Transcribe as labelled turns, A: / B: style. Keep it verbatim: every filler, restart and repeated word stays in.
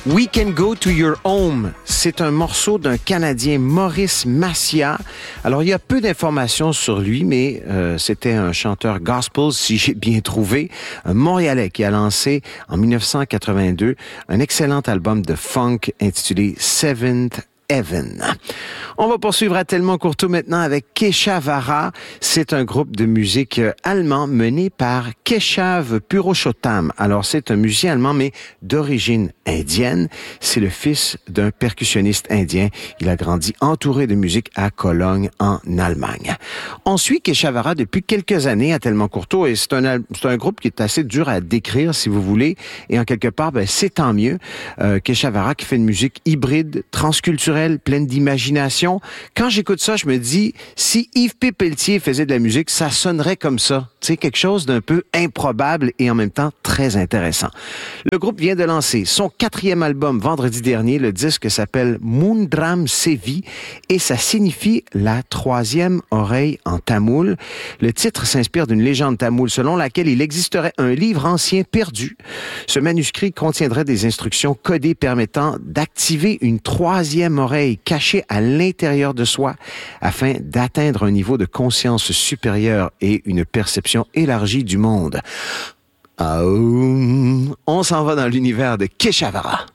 A: We Can Go to Your Home, c'est un morceau d'un Canadien, Maurice Maciá. Alors, il y a peu d'informations sur lui, mais euh, c'était un chanteur gospel, si j'ai bien trouvé, un Montréalais qui a lancé en dix-neuf cent quatre-vingt-deux un excellent album de funk intitulé Seventh Heaven. On va poursuivre à Tellement Courteau maintenant avec Keshavara. C'est un groupe de musique allemand mené par Keshav Purushottam. Alors, c'est un musicien allemand, mais d'origine indienne. C'est le fils d'un percussionniste indien. Il a grandi entouré de musique à Cologne, en Allemagne. On suit Keshavara depuis quelques années à Tellement Courteau et c'est un, c'est un groupe qui est assez dur à décrire, si vous voulez. Et en quelque part, ben, c'est tant mieux. Euh, Keshavara qui fait une musique hybride, transculturelle, pleine d'imagination. Quand j'écoute ça, je me dis, si Yves P. Pelletier faisait de la musique, ça sonnerait comme ça. Tu sais, quelque chose d'un peu improbable et en même temps très intéressant. Le groupe vient de lancer son quatrième album vendredi dernier. Le disque s'appelle Mundram Sevi et ça signifie la troisième oreille en tamoul. Le titre s'inspire d'une légende tamoule selon laquelle il existerait un livre ancien perdu. Ce manuscrit contiendrait des instructions codées permettant d'activer une troisième oreille cachée à l'intérieur de soi afin d'atteindre un niveau de conscience supérieur et une perception élargie du monde. Aoum. On s'en va dans l'univers de Keshavara.